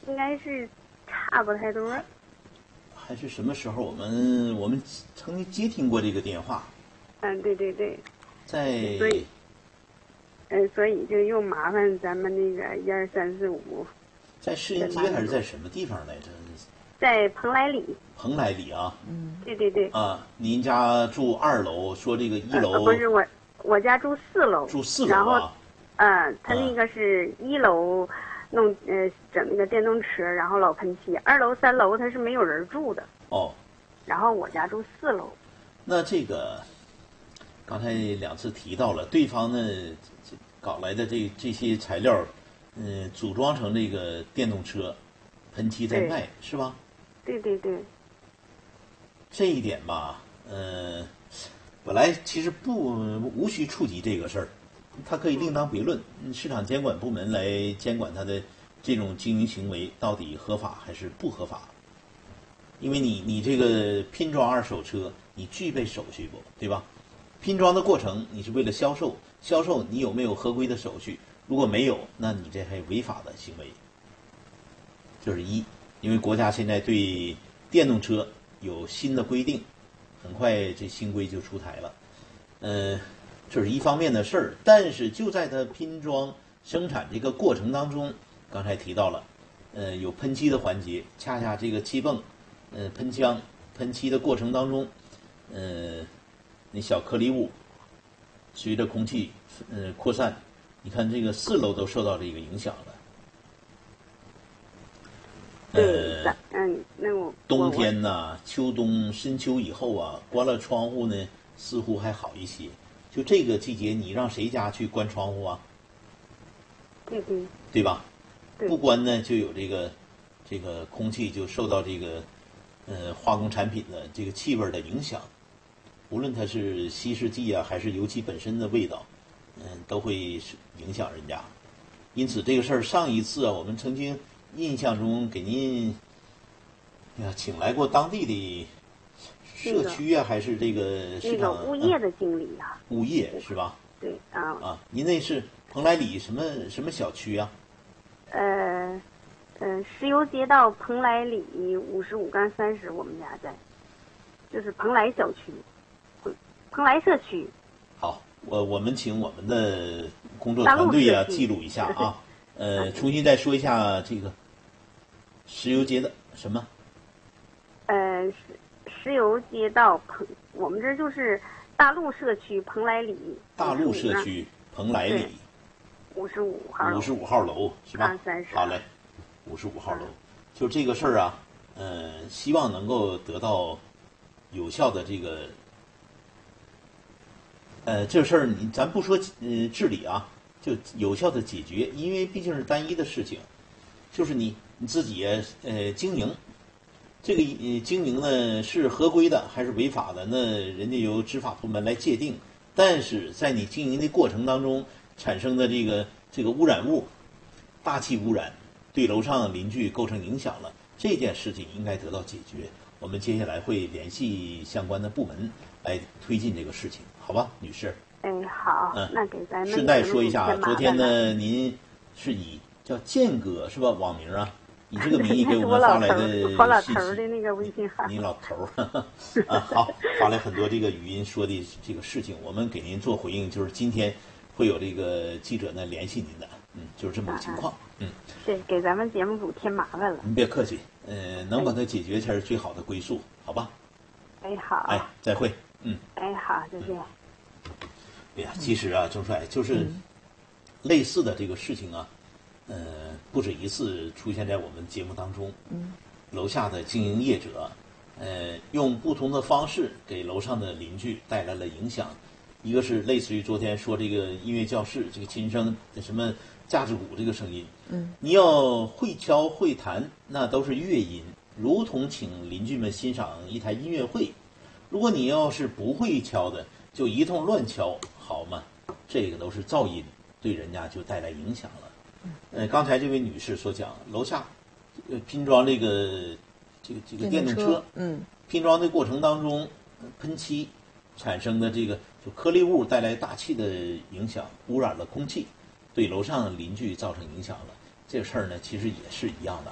应该是差不太多。 还是什么时候我们曾经接听过这个电话？ 对对对。 在。 所以就又麻烦咱们那个1、2、3、4、5。 在市营街还是在什么地方来着？ 在蓬莱里。 蓬莱里啊。 对对对。 啊，您家住2楼，说这个1楼。 不是我家住4楼。 住4楼啊。 然后，他那个是1楼整那个电动车，然后老喷漆。2楼、3楼他是没有人住的。 哦。 然后我家住4楼。 那这个刚才2次提到了，对方呢搞来的这些材料，组装成这个电动车，喷漆在卖，是吧？ 对对对。 这一点吧，本来其实无需触及这个事儿，它可以另当别论，市场监管部门来监管它的这种经营行为到底合法还是不合法。因为你这个拼装二手车，你具备手续不，对吧？拼装的过程你是为了销售，你有没有合规的手续？如果没有，那你这还违法的行为。这是一，因为国家现在对电动车有新的规定，很快这新规就出台了。这是一方面的事儿，但是就在它拼装生产这个过程当中，刚才提到了，有喷漆的环节，恰恰这个气泵，喷枪、喷漆的过程当中，那小颗粒物随着空气扩散，你看这个4楼都受到这个影响了。 那我冬天呐、秋冬、深秋以后啊，关了窗户呢，似乎还好一些。就这个季节，你让谁家去关窗户啊？ 对对。 对吧？ 对。 不关呢，就有这个空气就受到这个化工产品的这个气味的影响。无论它是稀释剂啊，还是油漆本身的味道，都会影响人家。因此这个事儿，上一次啊，我们曾经印象中给您请来过当地的社区啊，还是这个市场物业的经理啊？ 物业是吧？ 对啊。 您那是蓬莱里什么小区啊？ 石油街道蓬莱里55-30，我们家在，就是蓬莱小区。蓬莱社区。 好，我们请我们的工作团队啊记录一下啊。重新再说一下这个石油街的什么？ 石油街道我们这就是大陆社区蓬莱里。 大陆社区蓬莱里。 55号楼。 55号楼是吧 ？30。 好嘞，55号楼。就这个事儿啊，希望能够得到有效的这个。这事儿咱不说治理啊，就有效的解决，因为毕竟是单一的事情，就是你自己经营，这个经营呢是合规的还是违法的，那人家由执法部门来界定。但是在你经营的过程当中产生的这个污染物，大气污染，对楼上邻居构成影响了，这件事情应该得到解决。我们接下来会联系相关的部门来推进这个事情，好吧，女士？ 好，那给咱们顺带说一下，昨天呢，您是以叫健哥是吧网名啊，以这个名义给我们发来的信息。 我老头的那个微信号。 你老头好，发来很多这个语音说的这个事情，我们给您做回应，就是今天会有这个记者呢联系您的，就是这么个情况。 对，给咱们节目组添麻烦了。 您别客气，能把它解决才是最好的归宿，好吧？ 好。 再会。 好，再见。 哎呀，其实啊，郑帅就是类似的这个事情啊，不止一次出现在我们节目当中。楼下的经营业者，用不同的方式给楼上的邻居带来了影响。一个是类似于昨天说这个音乐教室这个琴声的什么架子鼓这个声音，你要会敲会弹，那都是乐音，如同请邻居们欣赏一台音乐会。如果你要是不会敲的，就一通乱敲，好吗？这个都是噪音，对人家就带来影响了。刚才这位女士所讲，楼下拼装这个电动车，拼装的过程当中，喷漆产生的这个就颗粒物带来大气的影响，污染了空气，对楼上邻居造成影响了。这个事儿呢，其实也是一样的。